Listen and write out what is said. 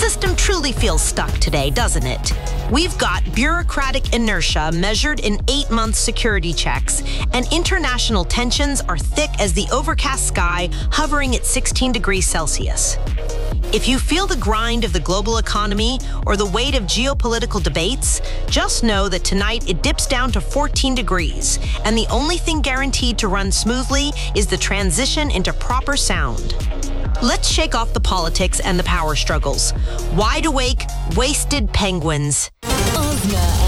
system truly feels stuck today, doesn't it? We've got bureaucratic inertia measured in 8-month security checks, and international tensions are thick as the overcast sky hovering at 16 degrees Celsius. If you feel the grind of the global economy or the weight of geopolitical debates, just know that tonight it dips down to 14 degrees, and the only thing guaranteed to run smoothly is the transition into proper sound. Let's shake off the politics and the power struggles. Wide awake, wasted penguins. Ozna